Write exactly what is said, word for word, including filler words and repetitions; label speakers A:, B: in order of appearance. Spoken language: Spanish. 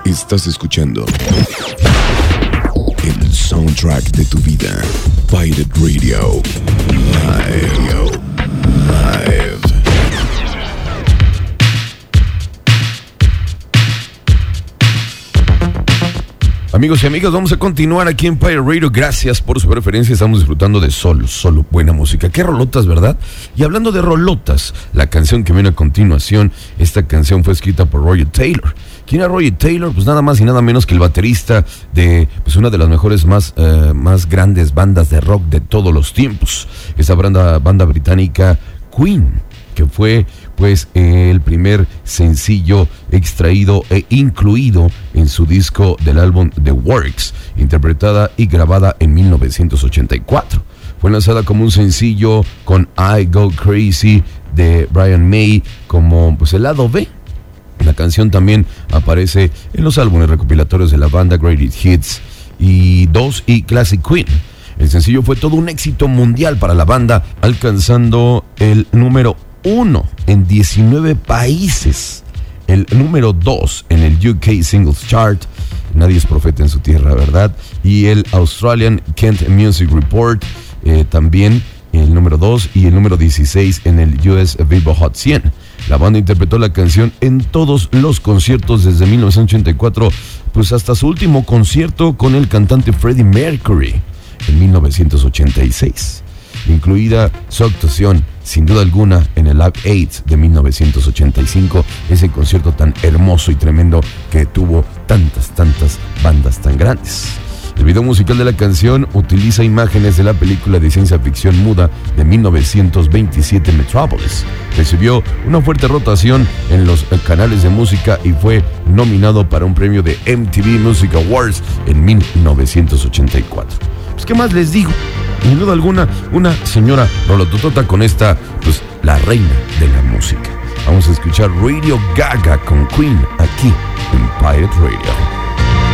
A: Estás escuchando el soundtrack de tu vida. Pirate Radio Live. Live. Amigos y amigas, vamos a continuar aquí en Pirate Radio. Gracias por su preferencia. Estamos disfrutando de solo, solo buena música. Qué rolotas, ¿verdad? Y hablando de rolotas, la canción que viene a continuación, esta canción fue escrita por Roger Taylor. ¿Quién era Roger Taylor? Pues nada más y nada menos que el baterista de pues una de las mejores, más, uh, más grandes bandas de rock de todos los tiempos. Esa banda, banda británica Queen, que fue pues eh, el primer sencillo extraído e incluido en su disco del álbum The Works, interpretada y grabada en mil novecientos ochenta y cuatro. Fue lanzada como un sencillo con I Go Crazy de Brian May como pues el lado B. La canción también aparece en los álbumes recopilatorios de la banda Greatest Hits y dos y Classic Queen. El sencillo fue todo un éxito mundial para la banda, alcanzando el número uno en diecinueve países, el número dos en el U K Singles Chart, nadie es profeta en su tierra, ¿verdad? Y el Australian Kent Music Report, eh, también el número dos y el número dieciséis en el U S Billboard Hot cien. La banda interpretó la canción en todos los conciertos desde mil novecientos ochenta y cuatro, pues hasta su último concierto con el cantante Freddie Mercury en mil novecientos ochenta y seis, incluida su actuación sin duda alguna en el Live Aid de mil novecientos ochenta y cinco, ese concierto tan hermoso y tremendo que tuvo tantas, tantas bandas tan grandes. El video musical de la canción utiliza imágenes de la película de ciencia ficción muda de mil novecientos veintisiete Metropolis. Recibió una fuerte rotación en los canales de música y fue nominado para un premio de M T V Music Awards en mil novecientos ochenta y cuatro. Pues, ¿qué más les digo? Sin duda alguna, una señora rolototota con esta, pues, la reina de la música. Vamos a escuchar Radio Gaga con Queen aquí en Pirate Radio.